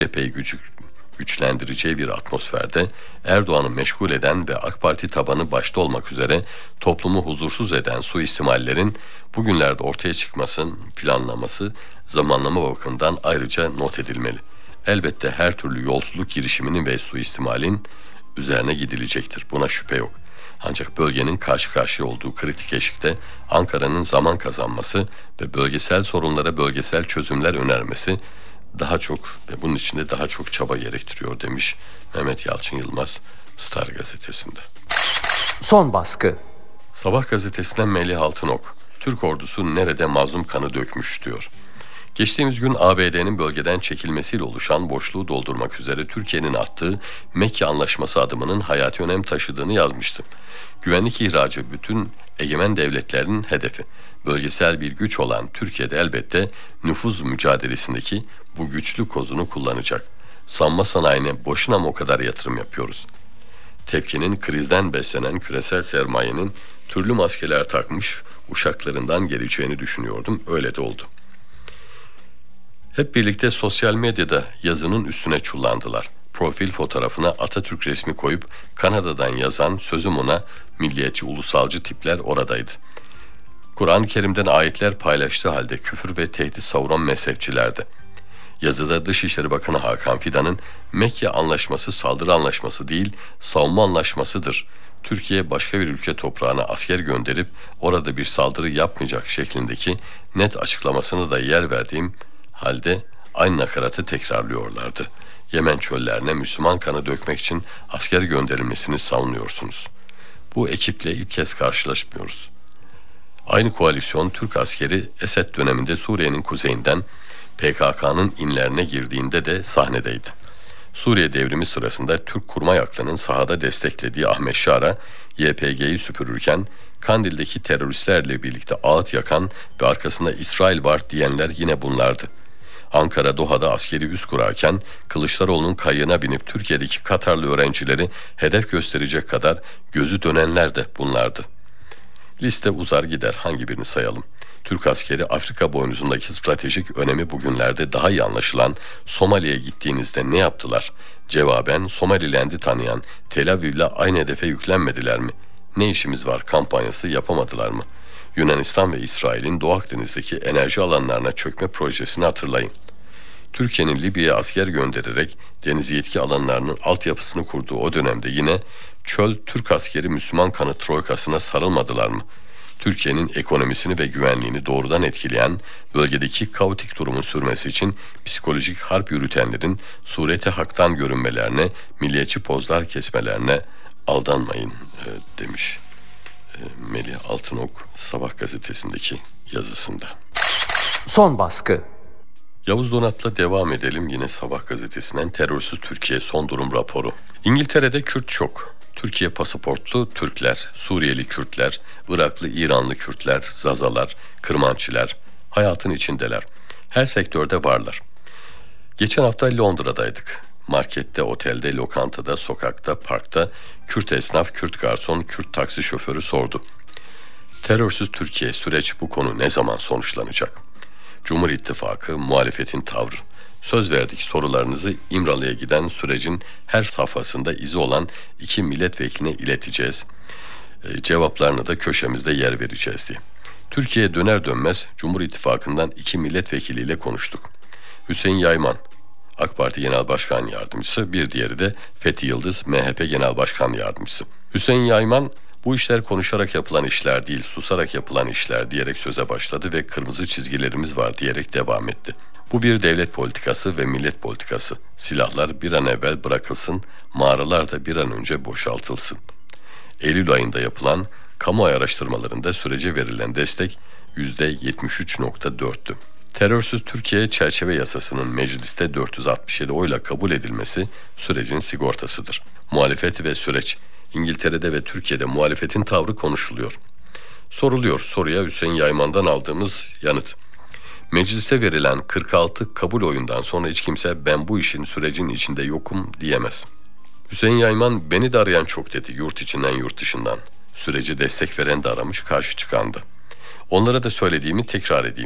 epey güçlendireceği bir atmosferde Erdoğan'ı meşgul eden ve AK Parti tabanı başta olmak üzere toplumu huzursuz eden suistimallerin bugünlerde ortaya çıkmasının planlaması zamanlama bakımından ayrıca not edilmeli. Elbette her türlü yolsuzluk girişiminin ve suistimalin üzerine gidilecektir. Buna şüphe yok. Ancak bölgenin karşı karşıya olduğu kritik eşikte Ankara'nın zaman kazanması ve bölgesel sorunlara bölgesel çözümler önermesi daha çok ve bunun için de daha çok çaba gerektiriyor demiş Mehmet Yalçın Yılmaz Star gazetesinde. Son baskı. Sabah gazetesinden Melih Altınok, Türk ordusu nerede mazlum kanı dökmüş diyor. Geçtiğimiz gün ABD'nin bölgeden çekilmesiyle oluşan boşluğu doldurmak üzere Türkiye'nin attığı Mekke Anlaşması adımının hayati önem taşıdığını yazmıştım. Güvenlik ihracı bütün egemen devletlerin hedefi. Bölgesel bir güç olan Türkiye'de elbette nüfuz mücadelesindeki bu güçlü kozunu kullanacak. Savunma sanayine boşuna mı o kadar yatırım yapıyoruz? Tepkinin krizden beslenen küresel sermayenin türlü maskeler takmış uşaklarından geleceğini düşünüyordum. Öyle de oldu. Hep birlikte sosyal medyada yazının üstüne çullandılar. Profil fotoğrafına Atatürk resmi koyup Kanada'dan yazan sözüm ona milliyetçi ulusalcı tipler oradaydı. Kur'an-ı Kerim'den ayetler paylaştığı halde küfür ve tehdit savuran mezhepçilerdi. Yazıda Dışişleri Bakanı Hakan Fidan'ın Mekke Anlaşması saldırı anlaşması değil savunma anlaşmasıdır. Türkiye başka bir ülke toprağına asker gönderip orada bir saldırı yapmayacak şeklindeki net açıklamasına da yer verdiğim halde aynı nakaratı tekrarlıyorlardı. Yemen çöllerine Müslüman kanı dökmek için asker gönderilmesini savunuyorsunuz. Bu ekiple ilk kez karşılaşmıyoruz. Aynı koalisyon Türk askeri Esed döneminde Suriye'nin kuzeyinden PKK'nın inlerine girdiğinde de sahnedeydi. Suriye devrimi sırasında Türk kurmay aklının sahada desteklediği Ahmet Şara, YPG'yi süpürürken Kandil'deki teröristlerle birlikte ağıt yakan ve arkasında İsrail var diyenler yine bunlardı. Ankara Doha'da askeri üs kurarken Kılıçdaroğlu'nun kayığına binip Türkiye'deki Katarlı öğrencileri hedef gösterecek kadar gözü dönenler de bunlardı. Liste uzar gider, hangi birini sayalım? Türk askeri Afrika boynuzundaki stratejik önemi bugünlerde daha iyi anlaşılan Somali'ye gittiğinizde ne yaptılar? Cevaben Somaliland'i tanıyan Tel Aviv'le aynı hedefe yüklenmediler mi? Ne işimiz var kampanyası yapamadılar mı? Yunanistan ve İsrail'in Doğu Akdeniz'deki enerji alanlarına çökme projesini hatırlayın. Türkiye'nin Libya'ya asker göndererek deniz yetki alanlarının altyapısını kurduğu o dönemde yine çöl Türk askeri Müslüman kanı troikasına sarılmadılar mı? Türkiye'nin ekonomisini ve güvenliğini doğrudan etkileyen bölgedeki kaotik durumun sürmesi için psikolojik harp yürütenlerin surete haktan görünmelerine, milliyetçi pozlar kesmelerine aldanmayın demiş Melih Altınok Sabah gazetesindeki yazısında. Son baskı. Yavuz Donat'la devam edelim yine Sabah gazetesinden terörsüz Türkiye son durum raporu. İngiltere'de Kürt çok. Türkiye pasaportlu Türkler, Suriyeli Kürtler, Iraklı İranlı Kürtler, Zazalar, Kırmançiler hayatın içindeler. Her sektörde varlar. Geçen hafta Londra'daydık. Markette, otelde, lokantada, sokakta, parkta Kürt esnaf, Kürt garson, Kürt taksi şoförü sordu. Terörsüz Türkiye süreç bu konu ne zaman sonuçlanacak? Cumhur İttifakı, muhalefetin tavrı. Söz verdik sorularınızı İmralı'ya giden sürecin her safhasında izi olan 2 milletvekiline ileteceğiz. Cevaplarını da köşemizde yer vereceğiz diye. Türkiye'ye döner dönmez Cumhur İttifakı'ndan 2 milletvekiliyle konuştuk. Hüseyin Yayman, AK Parti Genel Başkan Yardımcısı, bir diğeri de Fethi Yıldız, MHP Genel Başkan Yardımcısı. Hüseyin Yayman, bu işler konuşarak yapılan işler değil, susarak yapılan işler diyerek söze başladı ve kırmızı çizgilerimiz var diyerek devam etti. Bu bir devlet politikası ve millet politikası. Silahlar bir an evvel bırakılsın, mağaralar da bir an önce boşaltılsın. Eylül ayında yapılan kamuoyu araştırmalarında sürece verilen destek %73.4'tü. Terörsüz Türkiye çerçeve yasasının mecliste 467 oyla kabul edilmesi sürecin sigortasıdır. Muhalefet ve süreç. İngiltere'de ve Türkiye'de muhalefetin tavrı konuşuluyor. Soruluyor soruya Hüseyin Yayman'dan aldığımız yanıt. Mecliste verilen 46 kabul oyundan sonra hiç kimse ben bu işin sürecin içinde yokum diyemez. Hüseyin Yayman beni de arayan çok dedi yurt içinden yurt dışından. Süreci destek veren de aramış karşı çıkandı. Onlara da söylediğimi tekrar edeyim.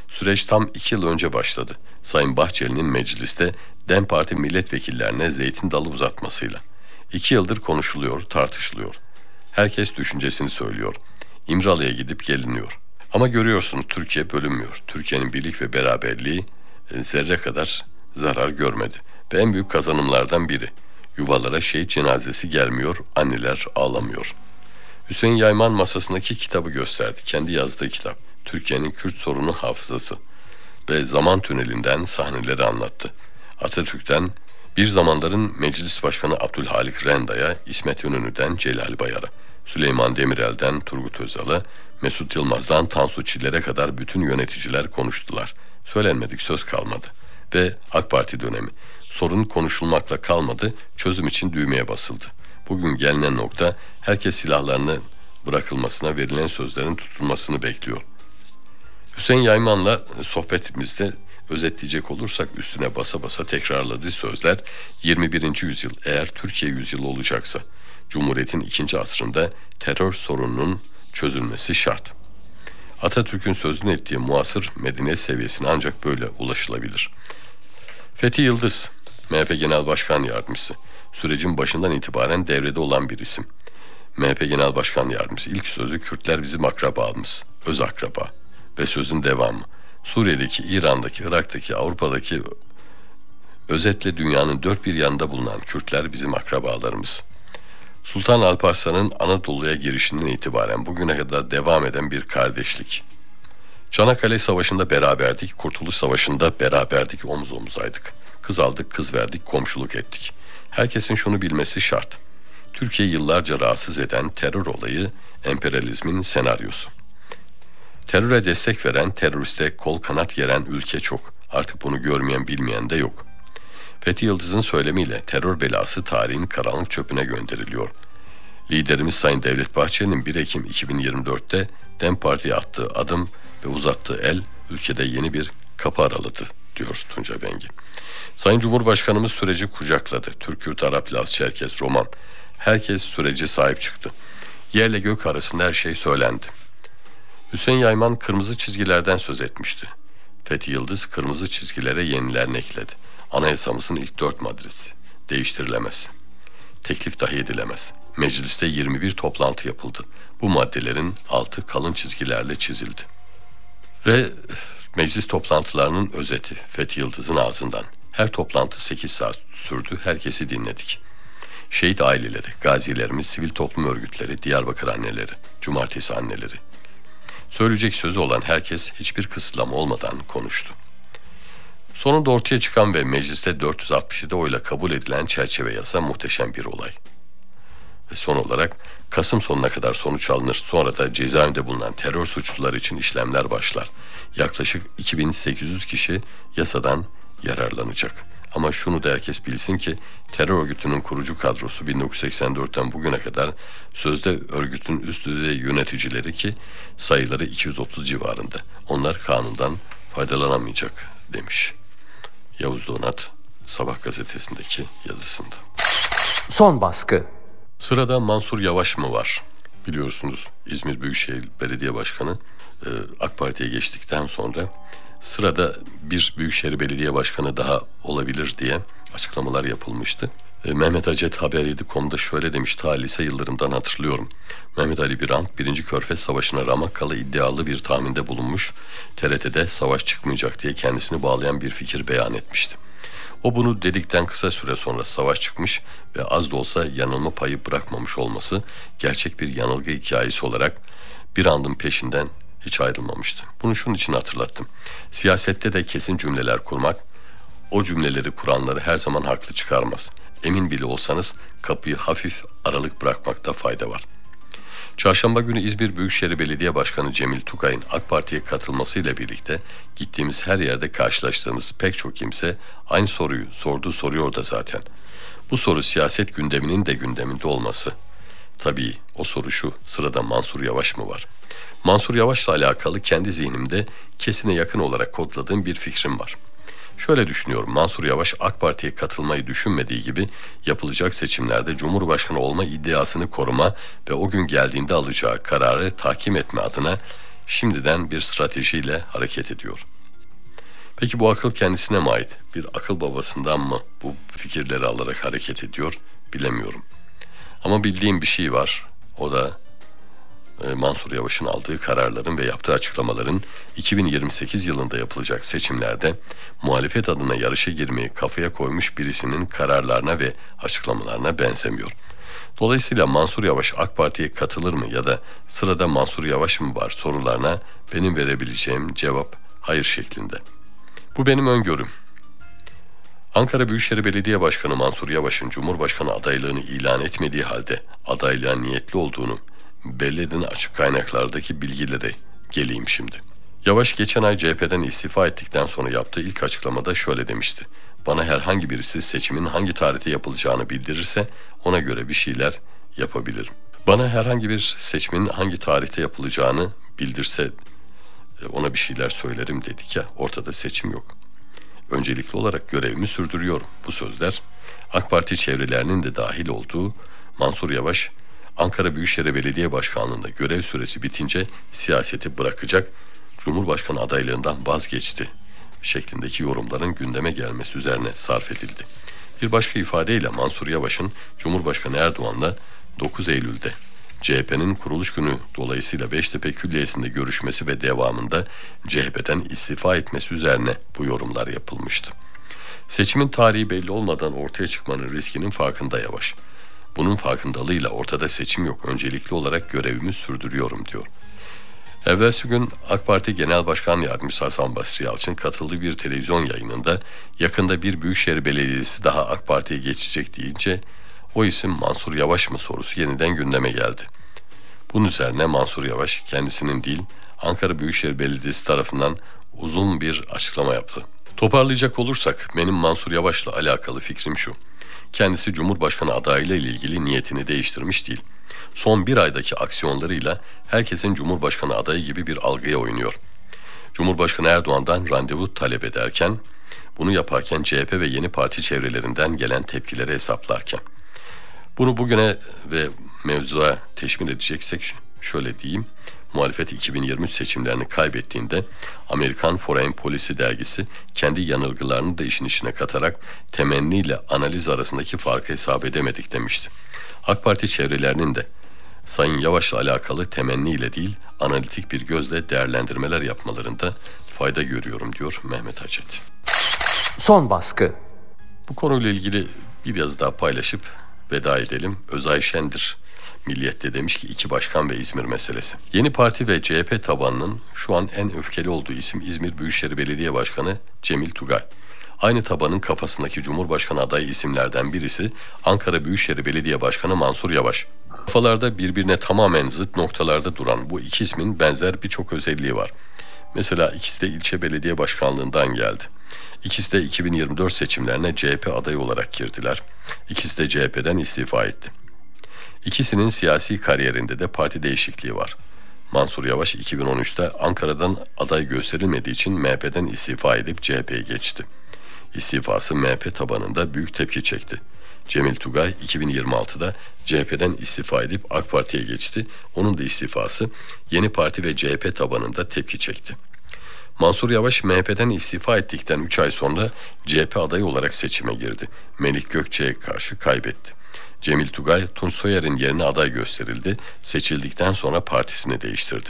Süreç tam 2 yıl önce başladı. Sayın Bahçeli'nin mecliste DEM Parti milletvekillerine zeytin dalı uzatmasıyla. 2 yıldır konuşuluyor, tartışılıyor. Herkes düşüncesini söylüyor. İmralı'ya gidip geliniyor. Ama görüyorsunuz Türkiye bölünmüyor. Türkiye'nin birlik ve beraberliği zerre kadar zarar görmedi. Ve en büyük kazanımlardan biri. Yuvalara şehit cenazesi gelmiyor, anneler ağlamıyor. Hüseyin Yayman masasındaki kitabı gösterdi. Kendi yazdığı kitap. Türkiye'nin Kürt sorunu hafızası. Ve zaman tünelinden sahneleri anlattı. Atatürk'ten bir zamanların Meclis Başkanı Abdülhalik Renda'ya, İsmet İnönü'den Celal Bayar'a, Süleyman Demirel'den Turgut Özal'a, Mesut Yılmaz'dan Tansu Çiller'e kadar bütün yöneticiler konuştular. Söylenmedik söz kalmadı. Ve AK Parti dönemi. Sorun konuşulmakla kalmadı, çözüm için düğmeye basıldı. Bugün gelinen nokta herkes silahlarını bırakılmasına, verilen sözlerin tutulmasını bekliyor. Hüseyin Yayman'la sohbetimizde özetleyecek olursak üstüne basa basa tekrarladığı sözler 21. yüzyıl eğer Türkiye yüzyılı olacaksa Cumhuriyet'in 2. asrında terör sorununun çözülmesi şart. Atatürk'ün sözünü ettiği muasır medeniyet seviyesine ancak böyle ulaşılabilir. Fethi Yıldız, MHP Genel Başkan Yardımcısı, sürecin başından itibaren devrede olan bir isim. MHP Genel Başkan Yardımcısı ilk sözü Kürtler bizim akrabamız, öz akraba ve sözün devamı. Suriye'deki, İran'daki, Irak'taki, Avrupa'daki özetle dünyanın dört bir yanında bulunan Kürtler bizim akrabalarımız. Sultan Alparslan'ın Anadolu'ya girişinden itibaren bugüne kadar devam eden bir kardeşlik. Çanakkale Savaşı'nda beraberdik, Kurtuluş Savaşı'nda beraberdik, omuz omuzaydık. Kız aldık, kız verdik, komşuluk ettik. Herkesin şunu bilmesi şart. Türkiye yıllarca rahatsız eden terör olayı emperyalizmin senaryosu. Teröre destek veren, teröriste kol kanat geren ülke çok. Artık bunu görmeyen bilmeyen de yok. Fethi Yıldız'ın söylemiyle terör belası tarihin karanlık çöpüne gönderiliyor. Liderimiz Sayın Devlet Bahçeli'nin 1 Ekim 2024'te DEM Parti'ye attığı adım ve uzattığı el ülkede yeni bir kapı araladı, diyor Tunca Bengin. Sayın Cumhurbaşkanımız süreci kucakladı. Türk, Kürt, Arap, Laz, Çerkez, Roman. Herkes sürece sahip çıktı. Yerle gök arasında her şey söylendi. Hüseyin Yayman kırmızı çizgilerden söz etmişti. Fethi Yıldız kırmızı çizgilere yenilerini ekledi. Anayasamızın ilk 4 maddesi değiştirilemez. Teklif dahi edilemez. Mecliste 21 toplantı yapıldı. Bu maddelerin altı kalın çizgilerle çizildi. Ve meclis toplantılarının özeti Fethi Yıldız'ın ağzından. Her toplantı 8 saat sürdü. Herkesi dinledik. Şehit aileleri, gazilerimiz, sivil toplum örgütleri, Diyarbakır anneleri, Cumartesi anneleri. Söyleyecek sözü olan herkes hiçbir kısıtlama olmadan konuştu. Sonunda ortaya çıkan ve mecliste 467 oyla kabul edilen çerçeve yasa muhteşem bir olay. Ve son olarak Kasım sonuna kadar sonuç alınır. Sonra da cezaevinde bulunan terör suçluları için işlemler başlar. Yaklaşık 2800 kişi yasadan yararlanacak. Ama şunu da herkes bilsin ki terör örgütünün kurucu kadrosu 1984'ten bugüne kadar sözde örgütün üst düzey yöneticileri ki sayıları 230 civarında. Onlar kanundan faydalanamayacak demiş. Yavuz Donat Sabah gazetesindeki yazısında. Son baskı. Sırada Mansur Yavaş mı var? Biliyorsunuz İzmir Büyükşehir Belediye Başkanı AK Parti'ye geçtikten sonra sırada bir Büyükşehir Belediye Başkanı daha olabilir diye açıklamalar yapılmıştı. Mehmet Acet Haber7.com'da şöyle demiş, ta lise yıllarımdan hatırlıyorum. Mehmet Ali Birant 1. Körfez Savaşı'na ramak iddialı bir tahminde bulunmuş. TRT'de savaş çıkmayacak diye kendisini bağlayan bir fikir beyan etmişti. O bunu dedikten kısa süre sonra savaş çıkmış ve az da olsa yanılma payı bırakmamış olması gerçek bir yanılgı hikayesi olarak Birant'ın peşinden hiç ayrılmamıştı. Bunu şunun için hatırlattım. Siyasette de kesin cümleler kurmak, o cümleleri kuranları her zaman haklı çıkarmaz. Emin bile olsanız kapıyı hafif aralık bırakmakta fayda var. Çarşamba günü İzmir Büyükşehir Belediye Başkanı Cemil Tukay'ın AK Parti'ye katılmasıyla birlikte gittiğimiz her yerde karşılaştığımız pek çok kimse aynı soruyu soruyor da zaten. Bu soru siyaset gündeminin de gündeminde olması. Tabii o soru şu, sırada Mansur Yavaş mı var? Mansur Yavaş'la alakalı kendi zihnimde kesine yakın olarak kodladığım bir fikrim var. Şöyle düşünüyorum, Mansur Yavaş AK Parti'ye katılmayı düşünmediği gibi yapılacak seçimlerde Cumhurbaşkanı olma iddiasını koruma ve o gün geldiğinde alacağı kararı tahkim etme adına şimdiden bir stratejiyle hareket ediyor. Peki bu akıl kendisine mi ait? Bir akıl babasından mı bu fikirleri alarak hareket ediyor? Bilemiyorum. Ama bildiğim bir şey var. O da Mansur Yavaş'ın aldığı kararların ve yaptığı açıklamaların 2028 yılında yapılacak seçimlerde muhalefet adına yarışa girmeyi kafaya koymuş birisinin kararlarına ve açıklamalarına benzemiyor. Dolayısıyla Mansur Yavaş AK Parti'ye katılır mı ya da sırada Mansur Yavaş mı var sorularına benim verebileceğim cevap hayır şeklinde. Bu benim öngörüm. Ankara Büyükşehir Belediye Başkanı Mansur Yavaş'ın Cumhurbaşkanı adaylığını ilan etmediği halde adaylığa niyetli olduğunu belli eden açık kaynaklardaki bilgilere geleyim şimdi. Yavaş geçen ay CHP'den istifa ettikten sonra yaptığı ilk açıklamada şöyle demişti. Bana herhangi birisi seçimin hangi tarihte yapılacağını bildirirse ona göre bir şeyler yapabilirim. Bana herhangi bir seçimin hangi tarihte yapılacağını bildirse ona bir şeyler söylerim dedik ya, ortada seçim yok. Öncelikli olarak görevimi sürdürüyorum. Bu sözler AK Parti çevrelerinin de dahil olduğu Mansur Yavaş Ankara Büyükşehir Belediye Başkanlığı'nda görev süresi bitince siyaseti bırakacak, Cumhurbaşkanı adaylığından vazgeçti şeklindeki yorumların gündeme gelmesi üzerine sarf edildi. Bir başka ifadeyle Mansur Yavaş'ın Cumhurbaşkanı Erdoğan'la 9 Eylül'de CHP'nin kuruluş günü dolayısıyla Beştepe Külliyesi'nde görüşmesi ve devamında CHP'den istifa etmesi üzerine bu yorumlar yapılmıştı. Seçimin tarihi belli olmadan ortaya çıkmanın riskinin farkında Yavaş. Bunun farkındalığıyla ortada seçim yok, öncelikli olarak görevimi sürdürüyorum diyor. Evvelsi gün AK Parti Genel Başkan Yardımcısı Hasan Basri Yalçın katıldığı bir televizyon yayınında yakında bir büyükşehir belediyesi daha AK Parti'ye geçecek deyince o isim Mansur Yavaş mı sorusu yeniden gündeme geldi. Bunun üzerine Mansur Yavaş kendisinin değil Ankara Büyükşehir Belediyesi tarafından uzun bir açıklama yaptı. Toparlayacak olursak benim Mansur Yavaş'la alakalı fikrim şu. Kendisi Cumhurbaşkanı adayıyla ilgili niyetini değiştirmiş değil. Son bir aydaki aksiyonlarıyla herkesin Cumhurbaşkanı adayı gibi bir algıya oynuyor. Cumhurbaşkanı Erdoğan'dan randevu talep ederken, bunu yaparken CHP ve yeni parti çevrelerinden gelen tepkileri hesaplarken. Bunu bugüne ve mevzuya teşmil edeceksek şöyle diyeyim. Muhalefet 2023 seçimlerini kaybettiğinde Amerikan Foreign Policy dergisi kendi yanılgılarını da işin içine katarak temenniyle analiz arasındaki farkı hesap edemedik demişti. AK Parti çevrelerinin de Sayın Yavaş'la alakalı temenniyle değil analitik bir gözle değerlendirmeler yapmalarında fayda görüyorum diyor Mehmet Hacet. Son baskı. Bu konuyla ilgili bir yazı daha paylaşıp veda edelim. Özay Şendir Milliyet'te demiş ki 2 başkan ve İzmir meselesi. Yeni Parti ve CHP tabanının şu an en öfkeli olduğu isim İzmir Büyükşehir Belediye Başkanı Cemil Tugay. Aynı tabanın kafasındaki Cumhurbaşkanı adayı isimlerden birisi Ankara Büyükşehir Belediye Başkanı Mansur Yavaş. Kafalarda birbirine tamamen zıt noktalarda duran bu iki ismin benzer birçok özelliği var. Mesela ikisi de ilçe belediye başkanlığından geldi. İkisi de 2024 seçimlerine CHP adayı olarak girdiler. İkisi de CHP'den istifa etti. İkisinin siyasi kariyerinde de parti değişikliği var. Mansur Yavaş 2013'te Ankara'dan aday gösterilmediği için MHP'den istifa edip CHP'ye geçti. İstifası MHP tabanında büyük tepki çekti. Cemil Tugay 2026'da CHP'den istifa edip AK Parti'ye geçti. Onun da istifası Yeni Parti ve CHP tabanında tepki çekti. Mansur Yavaş MHP'den istifa ettikten 3 ay sonra CHP adayı olarak seçime girdi. Melik Gökçe'ye karşı kaybetti. Cemil Tugay, Tunç Soyer'in yerine aday gösterildi. Seçildikten sonra partisini değiştirdi.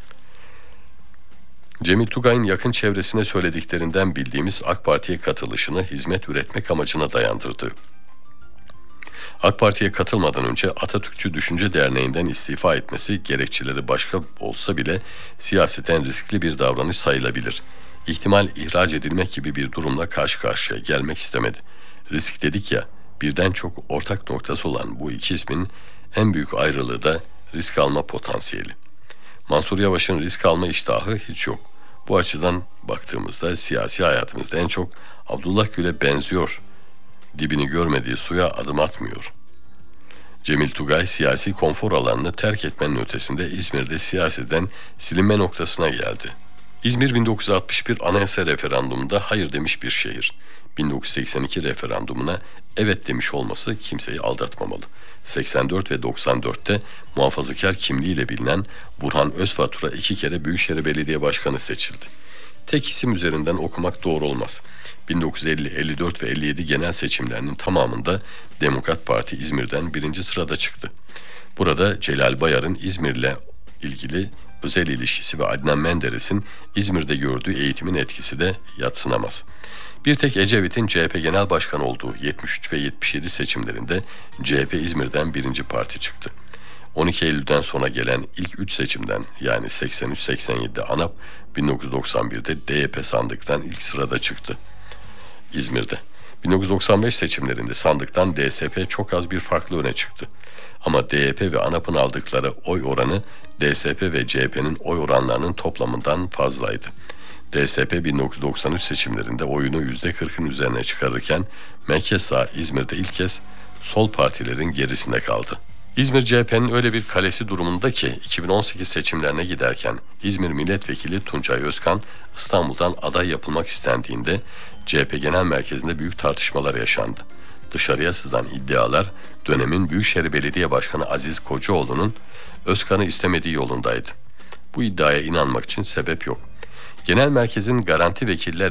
Cemil Tugay'ın yakın çevresine söylediklerinden bildiğimiz AK Parti'ye katılışını hizmet üretmek amacına dayandırdı. AK Parti'ye katılmadan önce Atatürkçü Düşünce Derneği'nden istifa etmesi gerekçeleri başka olsa bile siyaseten riskli bir davranış sayılabilir. İhtimal ihraç edilmek gibi bir durumla karşı karşıya gelmek istemedi. Risk dedik ya, birden çok ortak noktası olan bu iki ismin en büyük ayrılığı da risk alma potansiyeli. Mansur Yavaş'ın risk alma iştahı hiç yok. Bu açıdan baktığımızda siyasi hayatımızda en çok Abdullah Gül'e benziyor. Dibini görmediği suya adım atmıyor. Cemil Tugay siyasi konfor alanını terk etmenin ötesinde İzmir'de siyaseten silinme noktasına geldi. İzmir 1961 anayasa referandumunda hayır demiş bir şehir. 1982 referandumuna evet demiş olması kimseyi aldatmamalı. 84 ve 94'te muhafazakar kimliğiyle bilinen Burhan Özfatura 2 kere Büyükşehir Belediye Başkanı seçildi. Tek isim üzerinden okumak doğru olmaz. 1950, 54 ve 57 genel seçimlerinin tamamında Demokrat Parti İzmir'den birinci sırada çıktı. Burada Celal Bayar'ın İzmir'le ilgili özel ilişkisi ve Adnan Menderes'in İzmir'de gördüğü eğitimin etkisi de yadsınamaz. Bir tek Ecevit'in CHP Genel Başkanı olduğu 73 ve 77 seçimlerinde CHP İzmir'den birinci parti çıktı. 12 Eylül'den sonra gelen ilk 3 seçimden yani 83-87'de ANAP, 1991'de DYP sandıktan ilk sırada çıktı İzmir'de. 1995 seçimlerinde sandıktan DSP çok az bir farklı öne çıktı. Ama DYP ve ANAP'ın aldıkları oy oranı DSP ve CHP'nin oy oranlarının toplamından fazlaydı. DSP 1993 seçimlerinde oyunu %40'ın üzerine çıkarırken merkez sağ İzmir'de ilk kez sol partilerin gerisinde kaldı. İzmir CHP'nin öyle bir kalesi durumunda ki 2018 seçimlerine giderken İzmir Milletvekili Tuncay Özkan İstanbul'dan aday yapılmak istendiğinde CHP Genel Merkezi'nde büyük tartışmalar yaşandı. Dışarıya sızan iddialar dönemin Büyükşehir Belediye Başkanı Aziz Kocaoğlu'nun Özkan'ı istemediği yolundaydı. Bu iddiaya inanmak için sebep yok. Genel merkezin garanti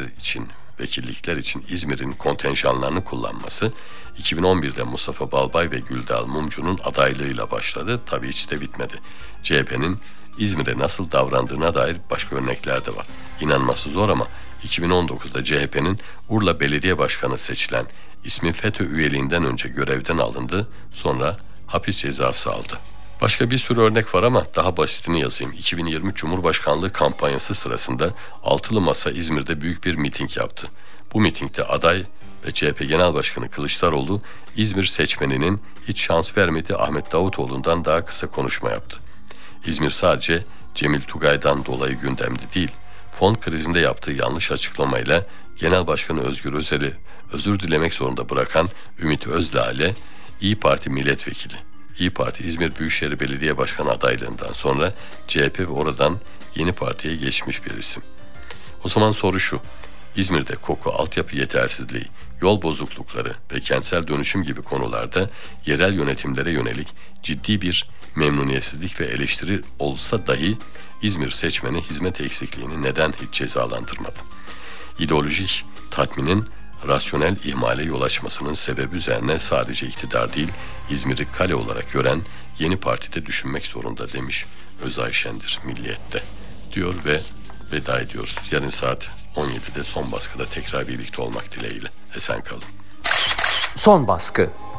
vekillikler için İzmir'in kontenjanlarını kullanması 2011'de Mustafa Balbay ve Güldal Mumcu'nun adaylığıyla başladı. Tabii hiç de bitmedi. CHP'nin İzmir'e nasıl davrandığına dair başka örnekler de var. İnanması zor ama 2019'da CHP'nin Urla Belediye Başkanı seçilen ismi FETÖ üyeliğinden önce görevden alındı, sonra hapis cezası aldı. Başka bir sürü örnek var ama daha basitini yazayım. 2023 Cumhurbaşkanlığı kampanyası sırasında Altılı Masa İzmir'de büyük bir miting yaptı. Bu mitingde aday ve CHP Genel Başkanı Kılıçdaroğlu İzmir seçmeninin hiç şans vermediği Ahmet Davutoğlu'ndan daha kısa konuşma yaptı. İzmir sadece Cemil Tugay'dan dolayı gündemde değil, fon krizinde yaptığı yanlış açıklamayla Genel Başkanı Özgür Özel'i özür dilemek zorunda bırakan Ümit Özdağ'le İYİ Parti milletvekili. İYİ Parti İzmir Büyükşehir Belediye Başkanı adaylığından sonra CHP ve oradan Yeni Parti'ye geçmiş bir isim. O zaman soru şu: İzmir'de koku, altyapı yetersizliği, yol bozuklukları ve kentsel dönüşüm gibi konularda yerel yönetimlere yönelik ciddi bir memnuniyetsizlik ve eleştiri olsa dahi İzmir seçmeni hizmet eksikliğini neden hiç cezalandırmadı? İdeolojik tatminin rasyonel ihmale yol açmasının sebebi üzerine sadece iktidar değil, İzmir'i kale olarak gören Yeni Parti'de düşünmek zorunda demiş Özay Şendir Milliyet'te, diyor ve veda ediyoruz. Yarın saat 17'de Son Baskı'da tekrar birlikte olmak dileğiyle. Esen kalın. Son baskı.